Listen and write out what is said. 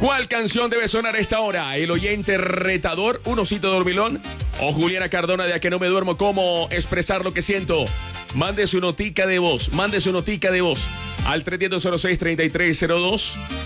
¿Cuál canción debe sonar a esta hora? ¿El oyente retador, un osito dormilón? ¿O Juliana Cardona de A que no me duermo? ¿Cómo expresar lo que siento? Mande su notica de voz, al 306-3302.